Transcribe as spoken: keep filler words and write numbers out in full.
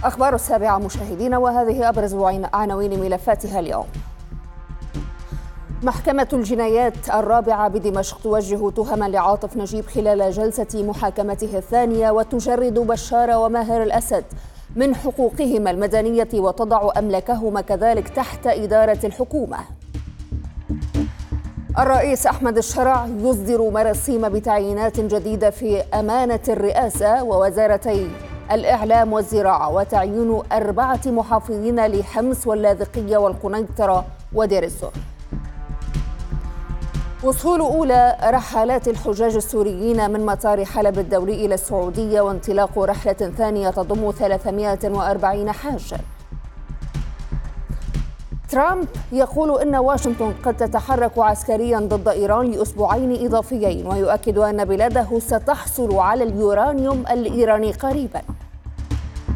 أخبار السابعة مشاهدين، وهذه أبرز عناوين ملفاتها اليوم. محكمة الجنايات الرابعة بدمشق توجه تهما لعاطف نجيب خلال جلسة محاكمته الثانية، وتجرد بشار وماهر الأسد من حقوقهما المدنية وتضع أملاكهما كذلك تحت إدارة الحكومة. الرئيس أحمد الشرع يصدر مراسيم بتعيينات جديدة في أمانة الرئاسة ووزارتي الإعلام والزراعة، وتعيين أربعة محافظين لحمص واللاذقية والقنيطرة ودير الزور. وصول أولى رحلات الحجاج السوريين من مطار حلب الدولي إلى السعودية، وانطلاق رحلة ثانية تضم ثلاثمائة وأربعين حاجاً. ترامب يقول إن واشنطن قد تتحرك عسكرياً ضد إيران لأسبوعين إضافيين، ويؤكد أن بلاده ستحصل على اليورانيوم الإيراني قريباً.